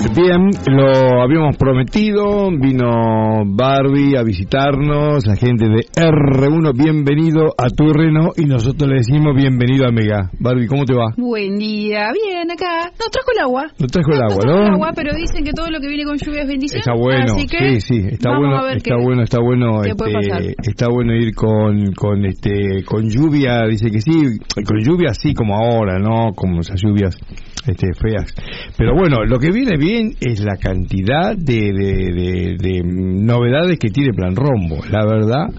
Bien, lo habíamos prometido, vino Barbie a visitarnos, la gente de R1, bienvenido a tu Renault, y nosotros le decimos bienvenido a Mega. Barbie, ¿cómo te va? Buen día, bien, acá. No trajo el agua. No trajo el agua, no trajo ¿no? el agua, pero dicen que todo lo que viene con lluvia es bendición. Está bueno, así que sí, está bueno, está bueno, está bueno ir con lluvia, dice que sí, con lluvia sí como ahora, no como esas lluvias feas. Pero bueno, lo que viene bien es la cantidad de novedades que tiene Plan Rombo. La verdad,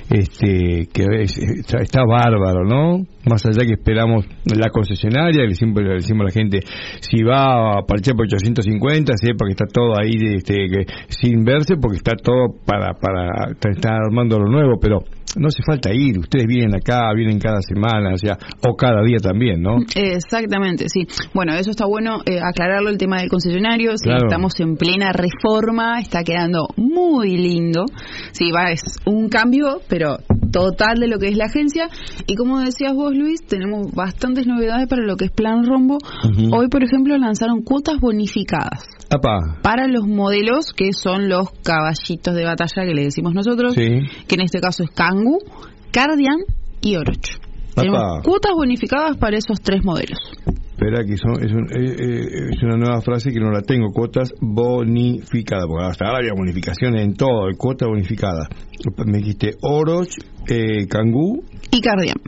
está bárbaro, ¿no? Más allá que esperamos la concesionaria, le decimos a la gente, si va a parchar por 850, sepa que está todo ahí sin verse, porque está todo para estar armando lo nuevo, pero no hace falta ir, ustedes vienen acá, vienen cada semana, o cada día también, ¿no? Exactamente, sí. Bueno, eso está bueno aclararlo, el tema del concesionario. Sí, claro. Estamos en plena reforma, está quedando muy lindo. Sí, es un cambio, pero total de lo que es la agencia. Y como decías vos, Luis, tenemos bastantes novedades para lo que es Plan Rombo. Uh-huh. Hoy, por ejemplo, lanzaron cuotas bonificadas. ¡Apa! Para los modelos que son los caballitos de batalla que le decimos nosotros, sí, que en este caso es Kangoo, Kardian y Oroch. Tenemos cuotas bonificadas para esos tres modelos. Espera, que es una nueva frase que no la tengo, cuotas bonificadas, porque hasta ahora había bonificaciones en todo, cuotas bonificadas. Me dijiste Oroch, Kangoo y Kardian.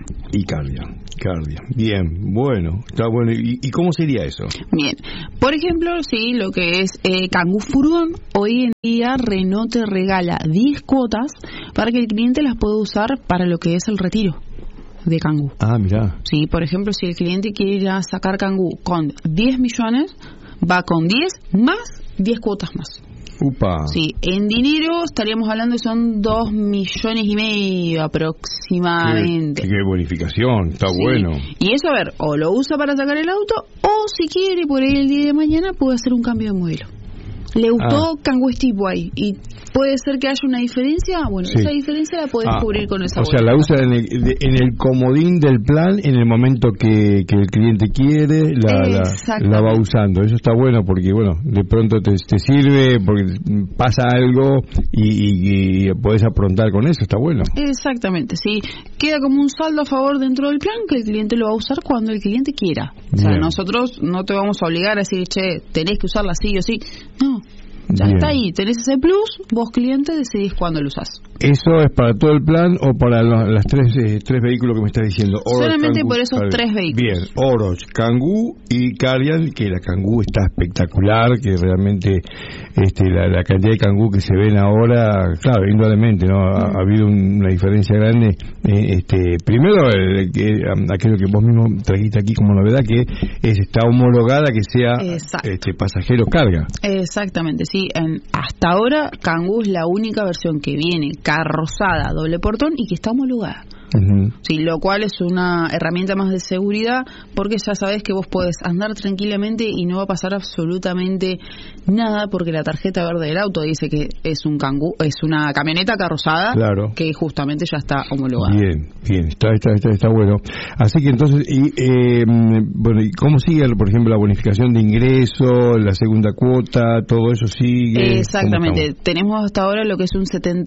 Bien, bueno, está bueno. ¿Y cómo sería eso? Bien, por ejemplo, sí, lo que es Kangoo Furgón, hoy en día Renault te regala 10 cuotas para que el cliente las pueda usar para lo que es el retiro de Kangoo. Ah, mirá. Sí, por ejemplo, si el cliente quiere ir a sacar Kangoo con 10 millones, va con 10 más 10 cuotas más. Upa. Sí, en dinero estaríamos hablando de son 2,5 millones aproximadamente. Qué bonificación, está bueno. Y eso, a ver, o lo usa para sacar el auto, o si quiere, por ahí el día de mañana puede hacer un cambio de modelo. Le gustó Kangoo Tipo ahí y puede ser que haya una diferencia. Bueno, sí, esa diferencia la podés cubrir con esa. O sea, la usa en el comodín del plan en el momento que el cliente quiere, la va usando. Eso está bueno porque, bueno, de pronto te sirve porque pasa algo y podés aprontar con eso. Está bueno. Exactamente, sí. Queda como un saldo a favor dentro del plan que el cliente lo va a usar cuando el cliente quiera. O sea, nosotros no te vamos a obligar a decir, che, tenés que usarla sí o sí. No. Ya está ahí, tenés ese plus, vos cliente decidís cuándo lo usás. ¿Eso es para todo el plan o para los tres vehículos que me estás diciendo? Oroch, solamente Kangoo, por esos tres vehículos. Bien, Oroch, Kangoo y Kardian, que la Kangoo está espectacular, que realmente la cantidad de Kangoo que se ven ahora, claro, indudablemente, ¿no? Ha habido una diferencia grande. Primero, aquello que vos mismo trajiste aquí como novedad, que está homologada que sea pasajero carga. Exactamente, sí. Hasta ahora, Kangoo es la única versión que viene carrozada, doble portón y que está homologada. Uh-huh. Sí, lo cual es una herramienta más de seguridad porque ya sabes que vos podés andar tranquilamente y no va a pasar absolutamente nada porque la tarjeta verde del auto dice que es un Kangoo, es una camioneta carrozada, claro, que justamente ya está homologada. Bien, está bueno. Así que entonces, bueno, ¿y cómo sigue, por ejemplo, la bonificación de ingreso, la segunda cuota, todo eso sigue? Exactamente, tenemos hasta ahora lo que es un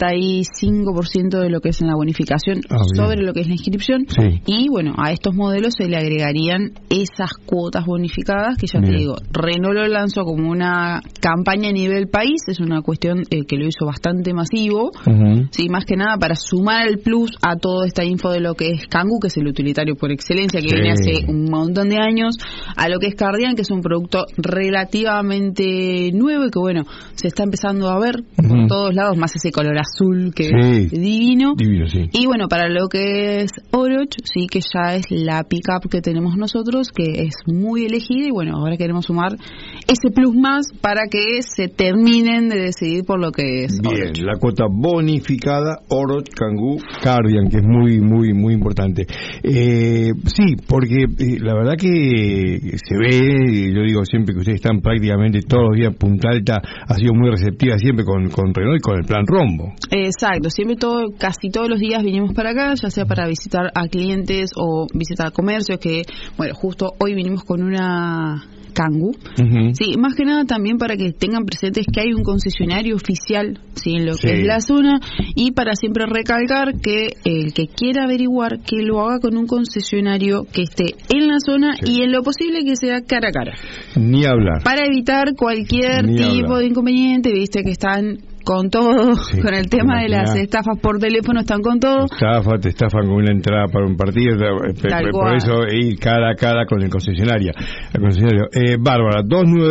75% de lo que es en la bonificación sobre lo que es la inscripción, sí, y bueno, a estos modelos se le agregarían esas cuotas bonificadas que ya te digo, Renault lo lanzó como una campaña a nivel país, es una cuestión que lo hizo bastante masivo, uh-huh, sí, más que nada para sumar el plus a toda esta info de lo que es Kangoo, que es el utilitario por excelencia, que viene hace un montón de años, a lo que es Kardian, que es un producto relativamente nuevo y que bueno, se está empezando a ver, uh-huh, por todos lados, más ese color azul que es divino, sí, y bueno, para lo que es Oroch, sí, que ya es la pick-up que tenemos nosotros, que es muy elegida y bueno, ahora queremos sumar ese plus más para que se terminen de decidir por lo que es Oroch. La cuota bonificada Oroch, Kangoo, Kardian, que es muy, muy, muy importante. Sí, porque la verdad que se ve, yo digo siempre que ustedes están prácticamente todos los días, Punta Alta ha sido muy receptiva siempre con Renault y con el Plan Rombo. Exacto, siempre casi todos los días vinimos para acá, ya sea para visitar a clientes o visitar comercios, que bueno, justo hoy vinimos con una Kangoo. Sí, más que nada también para que tengan presentes que hay un concesionario oficial, sí, en lo que es la zona, y para siempre recalcar que el que quiera averiguar, que lo haga con un concesionario que esté en la zona y en lo posible que sea cara a cara. Ni hablar. Para evitar cualquier tipo de inconveniente, viste que están con todo, con el tema de las estafas por teléfono, están con todo. Te estafan con una entrada para un partido, por eso ir cara a cara con el concesionario. Bárbara,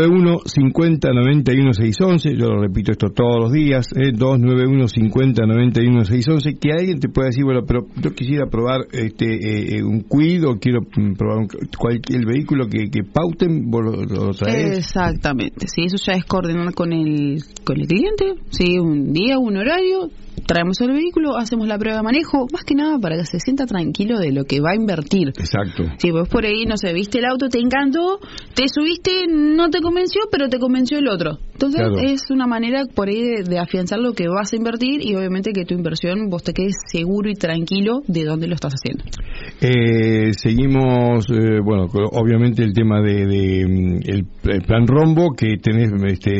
291-50-91-611, yo lo repito esto todos los días, 291-50-91-611, que alguien te pueda decir, bueno, pero yo quisiera probar un Kwid o quiero probar cualquier vehículo que pauten, vos lo traes. Exactamente, sí, eso ya es coordinar con el cliente. Sí, un día, un horario, traemos el vehículo, hacemos la prueba de manejo, más que nada para que se sienta tranquilo de lo que va a invertir. Exacto. Si vos por ahí, no sé, viste el auto, te encantó, te subiste, no te convenció, pero te convenció el otro. Entonces es una manera por ahí de afianzar lo que vas a invertir y obviamente que tu inversión vos te quedes seguro y tranquilo de dónde lo estás haciendo. Seguimos, obviamente el tema el plan Rombo, que tenés,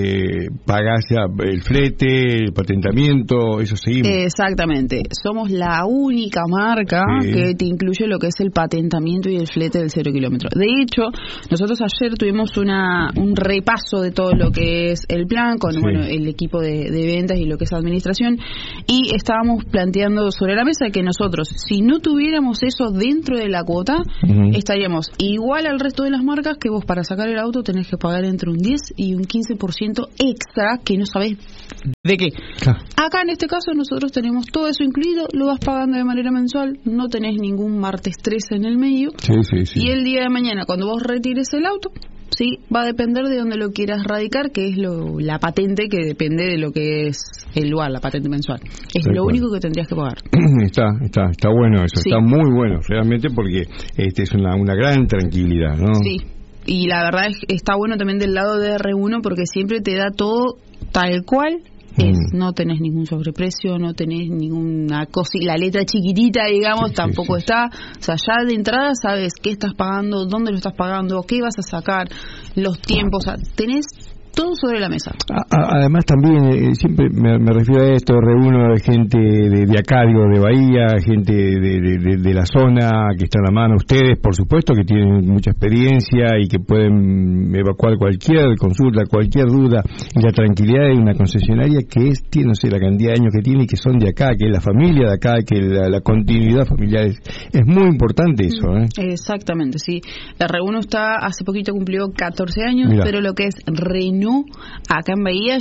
pagás ya el flete, el patentamiento, eso seguimos. Exactamente, somos la única marca que te incluye lo que es el patentamiento y el flete del 0 kilómetro. De hecho, nosotros ayer tuvimos un repaso de todo lo que es el plan con el equipo de ventas y lo que es administración, y estábamos planteando sobre la mesa que nosotros, si no tuviéramos eso dentro de la cuota, estaríamos igual al resto de las marcas, que vos para sacar el auto tenés que pagar entre un 10 y un 15% extra que no sabés de qué. Acá en este caso nosotros tenemos todo eso incluido, lo vas pagando de manera mensual, no tenés ningún martes 13 en el medio, y el día de mañana cuando vos retires el auto, va a depender de dónde lo quieras radicar, que es la patente, que depende de lo que es el lugar, la patente mensual. Es lo único que tendrías que pagar. Está bueno eso, está muy bueno realmente, porque es una gran tranquilidad, ¿no? Sí, y la verdad está bueno también del lado de R1 porque siempre te da todo tal cual no tenés ningún sobreprecio, no tenés ninguna cosa, la letra chiquitita, digamos, tampoco está. O sea, ya de entrada sabes qué estás pagando, dónde lo estás pagando, qué vas a sacar, los tiempos, o sea, tenés todo sobre la mesa. Además también, siempre me refiero a esto, reúno gente de acá, digo, de Bahía, gente de la zona que está a la mano, ustedes, por supuesto, que tienen mucha experiencia y que pueden evacuar cualquier consulta, cualquier duda, y la tranquilidad de una concesionaria que tiene, no sé, la cantidad de años que tiene y que son de acá, que es la familia de acá, que la continuidad familiar es muy importante eso, Exactamente, sí. La R1 hace poquito cumplió 14 años, pero lo que es Renault acá en Bahía,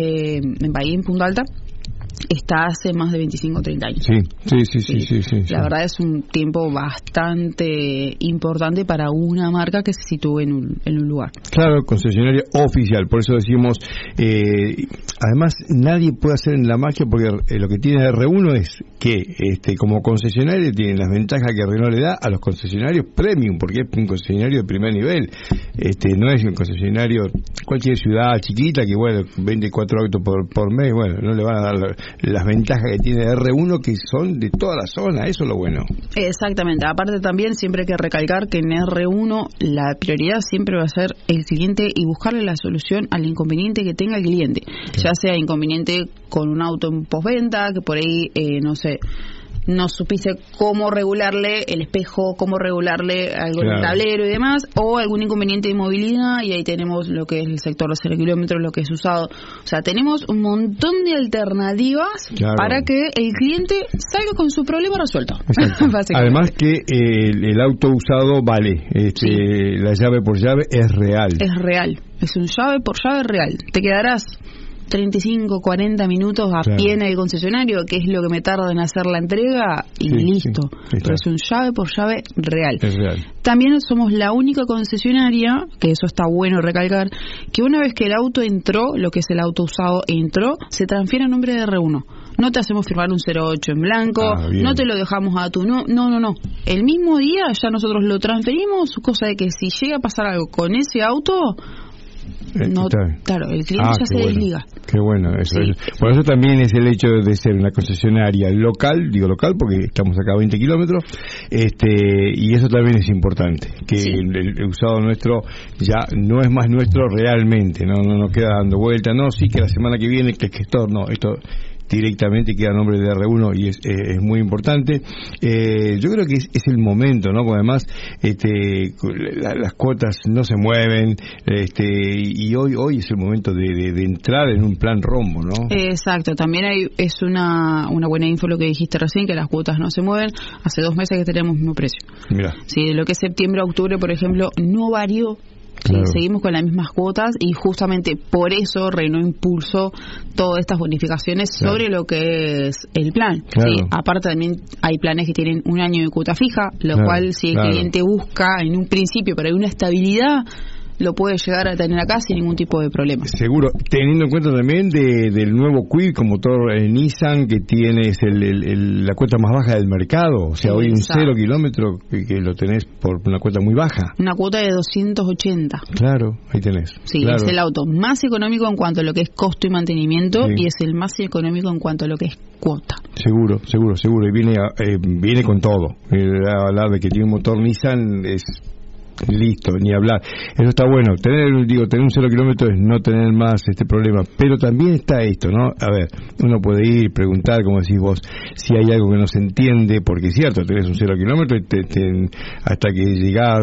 en Bahía, en Punta Alta, está hace más de 25 o 30 años. Sí. La verdad es un tiempo bastante importante para una marca que se sitúe en un lugar. Claro, concesionaria oficial, por eso decimos, además nadie puede hacer en la magia, porque lo que tiene R1 es que como concesionario tiene las ventajas que Renault le da a los concesionarios premium, porque es un concesionario de primer nivel, no es un concesionario cualquier ciudad chiquita que vende 4 autos por mes, no le van a dar las ventajas que tiene R1, que son de toda la zona, eso es lo bueno. Exactamente, aparte también siempre hay que recalcar que en R1 la prioridad siempre va a ser el cliente y buscarle la solución al inconveniente que tenga el cliente, ya sea inconveniente con un auto en postventa, que por ahí, no supiste cómo regularle el espejo, cómo regularle algo en el tablero y demás, o algún inconveniente de movilidad, y ahí tenemos lo que es el sector de 0 kilómetros, lo que es usado. O sea, tenemos un montón de alternativas para que el cliente salga con su problema resuelto. Además que el auto usado vale, la llave por llave es real. Es real, es un llave por llave real. Te quedarás 35, 40 minutos a pie en el concesionario, que es lo que me tarda en hacer la entrega, y listo. Pero es un llave por llave real. Es real. También somos la única concesionaria, que eso está bueno recalcar, que una vez que el auto entró, lo que es el auto usado entró, se transfiere a nombre de R1. No te hacemos firmar un 08 en blanco, no te lo dejamos a tu... No. El mismo día ya nosotros lo transferimos, cosa de que si llega a pasar algo con ese auto, Claro, el cliente ya se desliga. Qué bueno, eso. Por eso también es el hecho de ser una concesionaria local, digo local porque estamos acá a 20 kilómetros, y eso también es importante, que el usado nuestro ya no es más nuestro realmente, no queda dando vuelta, que la semana que viene, que el gestor, esto directamente queda a nombre de R1 y es muy importante. Yo creo que es el momento, ¿no? Porque además las cuotas no se mueven, y hoy es el momento de entrar en un plan rombo, ¿no? Exacto, también es una buena info lo que dijiste recién, que las cuotas no se mueven. Hace 2 meses que tenemos el mismo precio. Mirá. Sí, de lo que es septiembre a octubre, por ejemplo, no varió. Claro. Seguimos con las mismas cuotas y justamente por eso Renault impulsó todas estas bonificaciones sobre lo que es el plan. Claro. ¿Sí? Aparte también hay planes que tienen 1 año de cuota fija, lo cual si el cliente busca en un principio para una estabilidad, lo puede llegar a tener acá sin ningún tipo de problema. Seguro, teniendo en cuenta también del nuevo Kwid con motor Nissan, que tienes la cuota más baja del mercado, o sea, hoy un 0 kilómetro que lo tenés por una cuota muy baja. Una cuota de 280. Claro, ahí tenés. Sí, es el auto más económico en cuanto a lo que es costo y mantenimiento, y es el más económico en cuanto a lo que es cuota. Seguro, y viene con todo. Hablar de que tiene un motor Nissan es... Listo, ni hablar. Eso está bueno. Tener un 0 kilómetro es no tener más problema. Pero también está esto, ¿no? A ver, uno puede ir, preguntar, como decís vos, si hay algo que no se entiende, porque es cierto, tenés un 0 kilómetro y hasta que llegás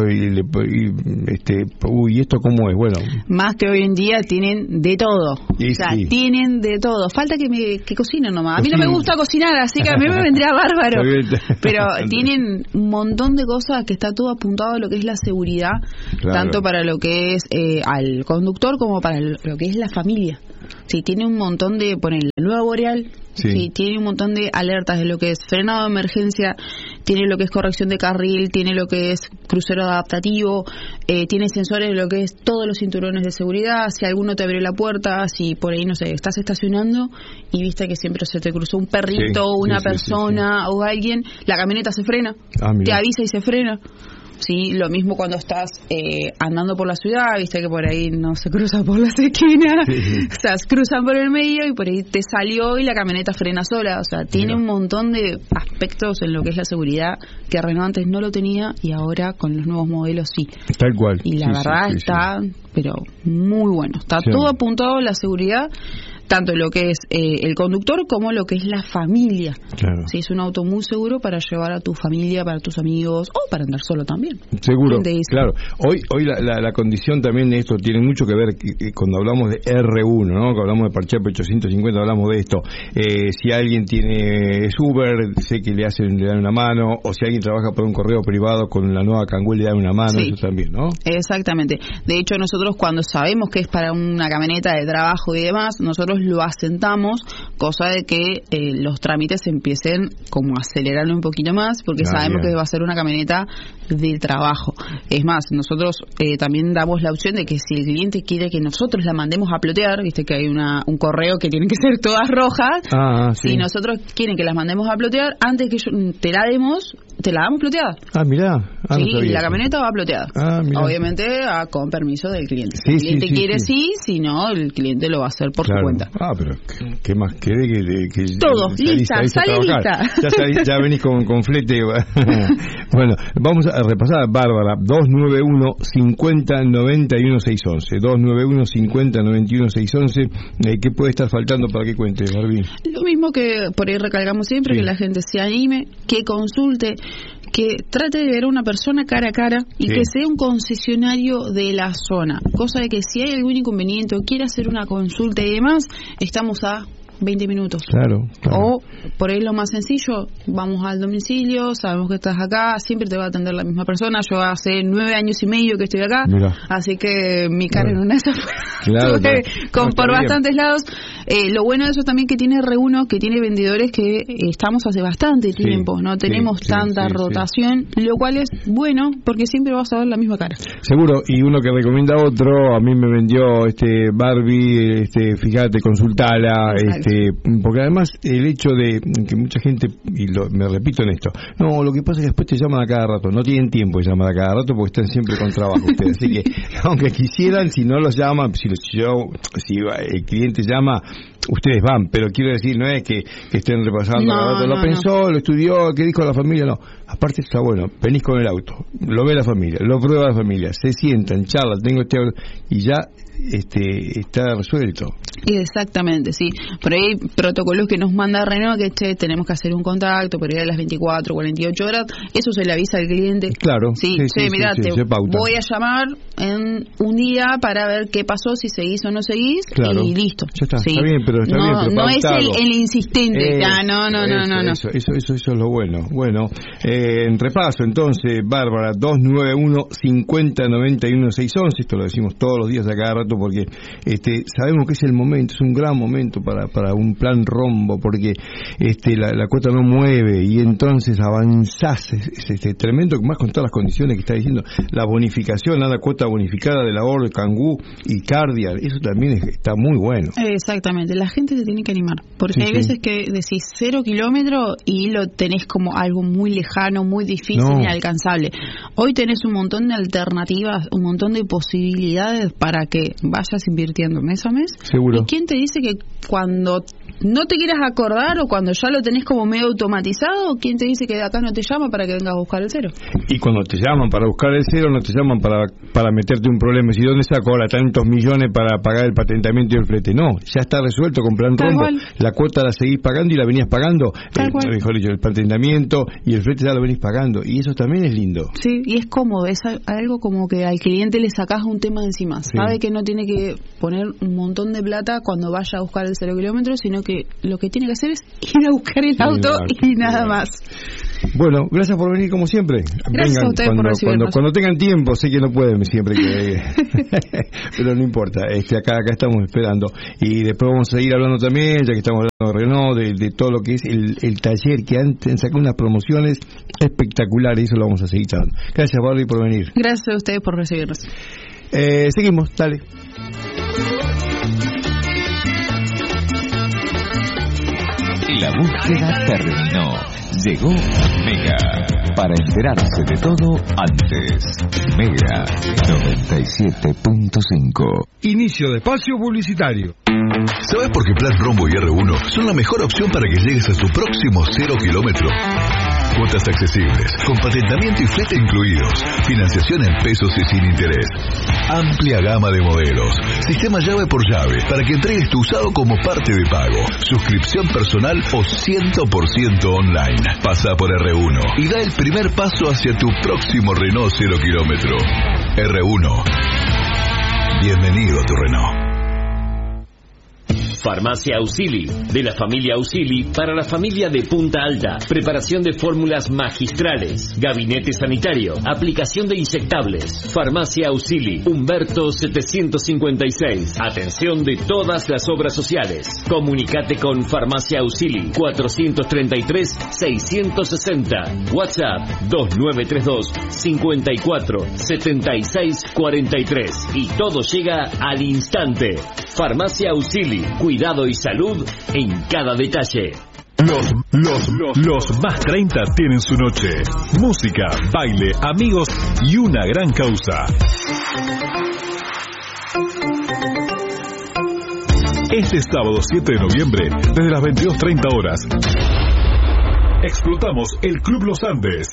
¿y esto cómo es? Bueno. Más que hoy en día tienen de todo. Tienen de todo. Falta que cocinen nomás. A mí no me gusta cocinar, así que a mí me vendría bárbaro. Pero tienen un montón de cosas que está todo apuntado a lo que es la seguridad. Tanto para lo que es al conductor como para lo que es la familia. Sí, tiene un montón de, poner la nueva Boreal, tiene un montón de alertas de lo que es frenado de emergencia, tiene lo que es corrección de carril, tiene lo que es crucero adaptativo, tiene sensores de lo que es todos los cinturones de seguridad, si alguno te abre la puerta, si por ahí, no sé, estás estacionando y viste que siempre se te cruzó un perrito, una persona o alguien, la camioneta se frena, te avisa y se frena. Sí, lo mismo cuando estás andando por la ciudad, viste que por ahí no se cruza por las esquinas, o sea, cruzan por el medio y por ahí te salió y la camioneta frena sola, o sea, tiene un montón de aspectos en lo que es la seguridad que Renault antes no lo tenía y ahora con los nuevos modelos sí. Tal cual. Y la verdad está, pero muy bueno, está todo apuntado a la seguridad, tanto lo que es el conductor como lo que es la familia. Claro. Sí, es un auto muy seguro para llevar a tu familia, para tus amigos o para andar solo también. Seguro, claro. Hoy la condición también de esto tiene mucho que ver que cuando hablamos de R1, ¿no? Cuando hablamos de Parchape 850 hablamos de esto. Si alguien tiene Uber, sé que le dan una mano, o si alguien trabaja por un correo privado con la nueva Kangoo le dan una mano, eso también, ¿no? Exactamente. De hecho, nosotros cuando sabemos que es para una camioneta de trabajo y demás, nosotros lo asentamos, cosa de que los trámites empiecen como a acelerarlo un poquito más, porque sabemos que va a ser una camioneta de trabajo. Es más, nosotros también damos la opción de que si el cliente quiere que nosotros la mandemos a plotear, viste que hay un correo que tienen que ser todas rojas, si nosotros quieren que las mandemos a plotear, antes que te la demos, te la damos ploteada. Mirá. Sí, la camioneta va ploteada. Obviamente con permiso del cliente. Si el cliente quiere si no, el cliente lo va a hacer por su cuenta. Pero ¿qué más quiere que todo, lista, sale lista. Ya venís con flete. Bueno, vamos a repasar, Bárbara, 291-50-91-611. 291-50-91-611. ¿Qué puede estar faltando para que cuente, Barbie? Lo mismo que por ahí recalcamos siempre, que la gente se anime, que consulte, que trate de ver a una persona cara a cara y que sea un concesionario de la zona. Cosa de que si hay algún inconveniente o quiere hacer una consulta y demás, estamos a 20 minutos. Claro. O por ahí lo más sencillo, vamos al domicilio, sabemos que estás acá, siempre te va a atender la misma persona. Yo hace 9 años y medio que estoy acá, así que mi cara en una por bastantes lados. Lo bueno de eso también que tiene R1, que tiene vendedores que estamos hace bastante tiempo, no tenemos tanta rotación, lo cual es bueno porque siempre vas a ver la misma cara. Seguro, y uno que recomienda otro, a mí me vendió Barbie, fíjate, consultala, Porque además el hecho de que mucha gente, me repito en esto, no, lo que pasa es que después te llaman a cada rato, no tienen tiempo de llamar a cada rato porque están siempre con trabajo ustedes, así que aunque quisieran, si no los llaman, si el cliente llama, ustedes van, pero quiero decir, no es que estén repasando cada rato, lo pensó, lo estudió, ¿qué dijo la familia? No, aparte está bueno, venís con el auto, lo ve la familia, lo prueba la familia, se sientan, charlan, y ya está resuelto. Exactamente, sí. Por ahí hay protocolos que nos manda Renault que tenemos que hacer un contacto, por ahí a las 24, 48 horas, eso se le avisa al cliente. Claro. Mirá, te voy a llamar en un día para ver qué pasó, si seguís o no seguís, y listo. Ya está, está bien, pero no es el insistente. No. Eso es lo bueno. Bueno, en repaso, entonces, Bárbara, 291-50-91-611, esto lo decimos todos los días a cada rato porque sabemos que es el momento, es un gran momento para un plan rombo, porque la cuota no mueve y entonces avanzás, es tremendo, más con todas las condiciones que está diciendo, la bonificación, la cuota bonificada de la Ord, Kangoo y Cardial, eso también está muy bueno. Exactamente, la gente se tiene que animar, porque hay veces que decís 0 kilómetros y lo tenés como algo muy lejano, muy difícil, inalcanzable. Hoy tenés un montón de alternativas, un montón de posibilidades para que vayas invirtiendo mes a mes. Seguro. ¿Y quién te dice que cuando no te quieras acordar o cuando ya lo tenés como medio automatizado, quién te dice que de acá no te llama para que vengas a buscar el cero? Y cuando te llaman para buscar el cero, no te llaman para meterte un problema. ¿Y dónde saco ahora tantos millones para pagar el patentamiento y el flete? No, ya está resuelto con plan rombo. La cuota la seguís pagando y la venías pagando. Mejor dicho, el patentamiento y el flete ya lo venís pagando. Y eso también es lindo. Sí, y es cómodo, es algo como que al cliente le sacás un tema de encima. Sí. Sabe que no tiene que poner un montón de plata cuando vaya a buscar el 0 kilómetros, sino que lo que tiene que hacer es ir a buscar el auto y nada más. Bueno, gracias por venir como siempre. Gracias a ustedes por recibirnos. Cuando tengan tiempo, sé que no pueden siempre pero no importa, acá estamos esperando. Y después vamos a seguir hablando también, ya que estamos hablando de Renault, de todo lo que es el taller, que antes sacó unas promociones espectaculares, y eso lo vamos a seguir charlando. Gracias, Barbie, por venir. Gracias a ustedes por recibirnos. Seguimos, dale. La búsqueda terminó. Llegó Mega. Para enterarse de todo antes. Mega 97.5. Inicio de espacio publicitario. ¿Sabes por qué Plan Rombo y R1 son la mejor opción para que llegues a tu próximo 0 kilómetro? Cuotas accesibles, con patentamiento y flete incluidos, financiación en pesos y sin interés, amplia gama de modelos, sistema llave por llave para que entregues tu usado como parte de pago, suscripción personal o 100% online. Pasa por R1 y da el primer paso hacia tu próximo Renault 0 kilómetro. R1. Bienvenido a tu Renault. Farmacia Ausili, de la familia Ausili para la familia de Punta Alta. Preparación de fórmulas magistrales, gabinete sanitario, aplicación de inyectables. Farmacia Ausili, Humberto 756. Atención de todas las obras sociales. Comunicate con Farmacia Ausili 433-660. WhatsApp 2932 54 76 43. Y todo llega al instante. Farmacia Ausili, cuidado y salud en cada detalle. Los más 30 tienen su noche. Música, baile, amigos y una gran causa. Este sábado 7 de noviembre, desde las 22:30 horas, explotamos el Club Los Andes.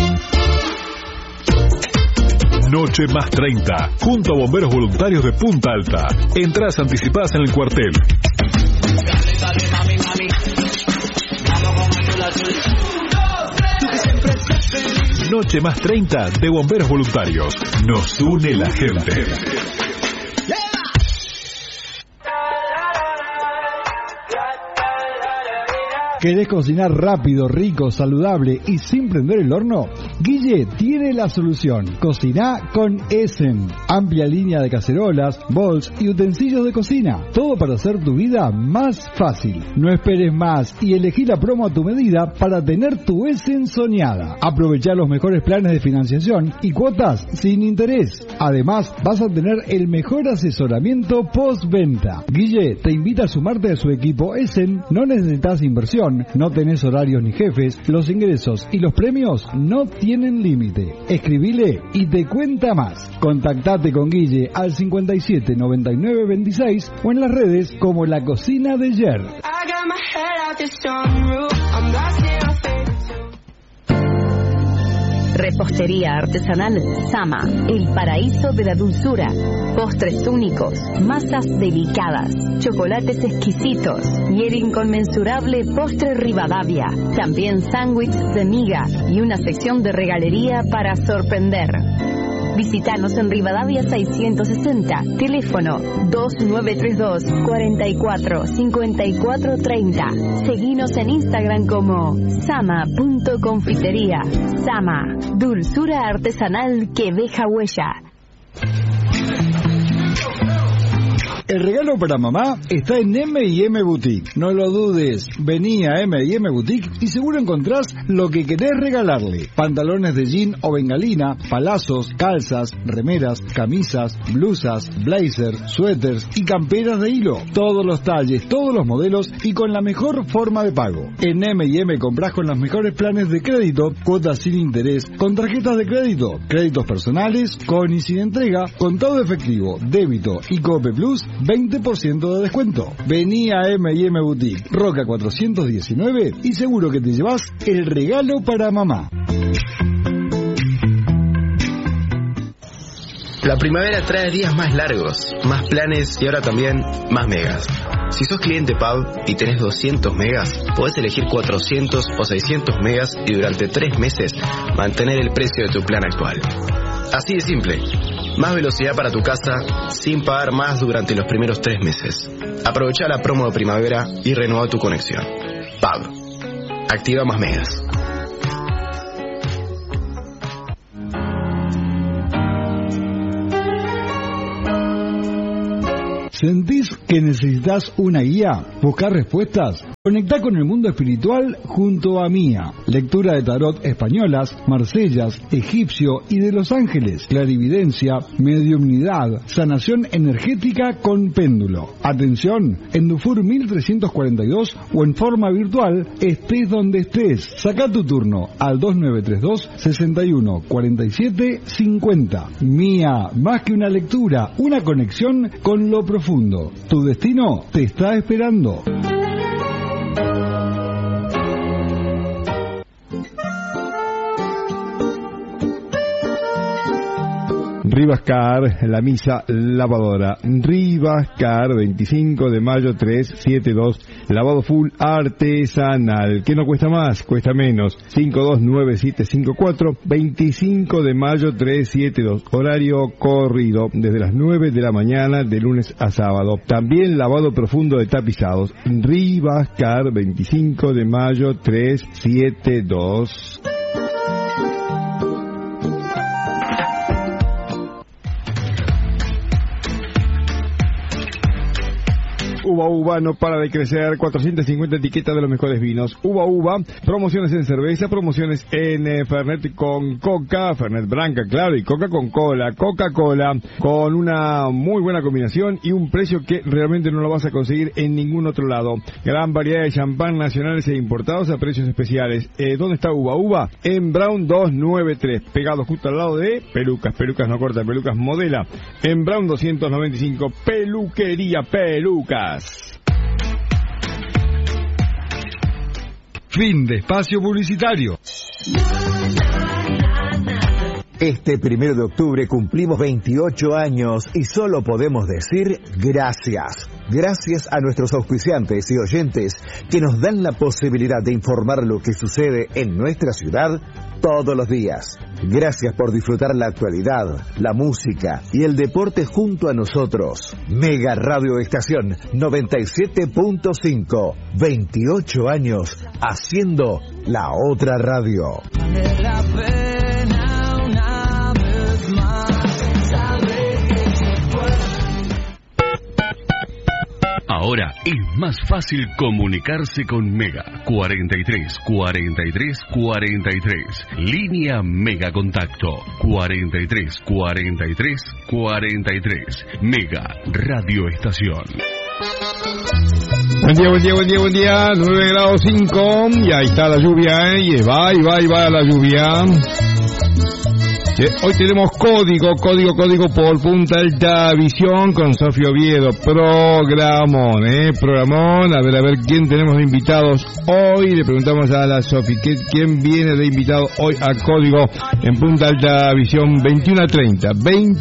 Noche más 30, junto a bomberos voluntarios de Punta Alta. Entradas anticipadas en el cuartel. Noche más 30 de bomberos voluntarios. Nos une la gente. ¿Querés cocinar rápido, rico, saludable y sin prender el horno? Guille tiene la solución. Cocina con Essen. Amplia línea de cacerolas, bols y utensilios de cocina. Todo para hacer tu vida más fácil. No esperes más y elegí la promo a tu medida para tener tu Essen soñada. Aprovechá los mejores planes de financiación y cuotas sin interés. Además, vas a tener el mejor asesoramiento postventa. Guille te invita a sumarte a su equipo Essen. No necesitas inversión, no tenés horarios ni jefes, los ingresos y los premios no tienen límite. Escribile y te cuenta más. Contactate con Guille al 57 99 26 o en las redes como La Cocina de Jer. Repostería artesanal Sama, el paraíso de la dulzura. Postres únicos, masas delicadas, chocolates exquisitos y el inconmensurable postre Rivadavia. También sándwiches de miga y una sección de regalería para sorprender. Visítanos en Rivadavia 660, teléfono 2932 44 54 30. Seguinos en Instagram como sama.confitería. Sama, dulzura artesanal que deja huella. El regalo para mamá está en M&M Boutique. No lo dudes, vení a M&M Boutique y seguro encontrás lo que querés regalarle. Pantalones de jean o bengalina, palazos, calzas, remeras, camisas, blusas, blazer, suéteres y camperas de hilo. Todos los talles, todos los modelos y con la mejor forma de pago. En M&M comprás con los mejores planes de crédito, cuotas sin interés, con tarjetas de crédito, créditos personales, con y sin entrega, contado efectivo, débito y Cope Plus, 20% de descuento. Vení a M&M Boutique, Roca 419 y seguro que te llevas el regalo para mamá. La primavera trae días más largos, más planes y ahora también más megas. Si sos cliente Pub y tenés 200 megas, podés elegir 400 o 600 megas y durante 3 meses mantener el precio de tu plan actual. Así de simple. Más velocidad para tu casa sin pagar más durante los primeros 3 meses. Aprovecha la promo de primavera y renueva tu conexión. Pub. Activa más megas. ¿Sentís que necesitas una guía? ¿Buscar respuestas? Conectá con el mundo espiritual junto a Mía. Lectura de tarot españolas, marsellas, egipcio y de los ángeles. Clarividencia, mediumnidad, sanación energética con péndulo. Atención, en Dufour 1342 o en forma virtual, estés donde estés. Sacá tu turno al 2932 61 47 50. Mía, más que una lectura, una conexión con lo profundo. Tu destino te está esperando. Rivascar, la misa lavadora. Rivascar, 25 de mayo 372, lavado full artesanal. ¿Qué no cuesta más? Cuesta menos. 529754, 25 de mayo 372, horario corrido, desde las 9 de la mañana de lunes a sábado. También lavado profundo de tapizados. Rivascar, 25 de mayo 372. Uva Uva no para de crecer, 450 etiquetas de los mejores vinos. Uva Uva, promociones en cerveza, promociones en Fernet con Coca, Fernet Branca, claro, y Coca con Cola. Coca-Cola con una muy buena combinación y un precio que realmente no lo vas a conseguir en ningún otro lado. Gran variedad de champán nacionales e importados a precios especiales. ¿Dónde está Uva Uva? En Brown 293, pegado justo al lado de Pelucas. Pelucas no corta, Pelucas modela. En Brown 295, Peluquería Pelucas. Fin de espacio publicitario. Este 1 de octubre cumplimos 28 años y solo podemos decir gracias. Gracias a nuestros auspiciantes y oyentes que nos dan la posibilidad de informar lo que sucede en nuestra ciudad todos los días. Gracias por disfrutar la actualidad, la música y el deporte junto a nosotros. Mega Radio Estación 97.5. 28 años haciendo la otra radio. Ahora es más fácil comunicarse con Mega. 43 43 43. Línea Mega Contacto. 43 43 43. Mega Radio Estación. Buen día, buen día, buen día, buen día. 9 grados 5. Y ahí está la lluvia, Y va la lluvia. Hoy tenemos código por Punta Alta Visión con Sofía Oviedo. Programón. A ver quién tenemos de invitados hoy. Le preguntamos a la Sofi quién viene de invitado hoy a código en Punta Alta Visión. 21 a 30.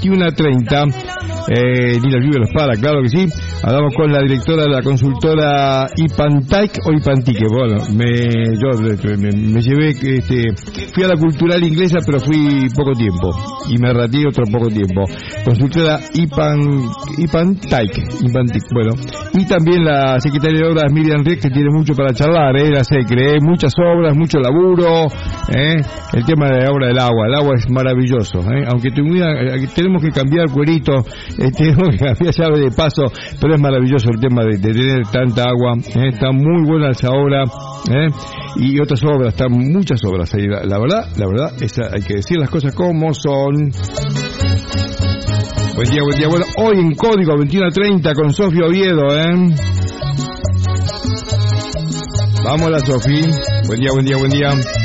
Ni la lluvia los para, claro que sí. Hablamos con la directora de la consultora Ipantic o Ipantique. Bueno, yo me llevé, fui a la cultural inglesa, pero fui poco tiempo y me ratí otro poco tiempo. Consultora Ipantic. Bueno, y también la secretaria de Obras Miriam Riek, que tiene mucho para charlar, la SECRE, muchas obras, mucho laburo, el tema de la obra del agua. El agua es maravilloso, aunque tenemos que cambiar cuerito, tenemos que cambiar llave de paso, pero es maravilloso el tema de tener tanta agua. Está muy buena esa obra, y otras obras, están muchas obras ahí. La verdad, hay que decir las cosas como son. Buen día. Bueno, hoy en código 21 a 30 con Sofía Oviedo, Vamos la Sofi. Buen día.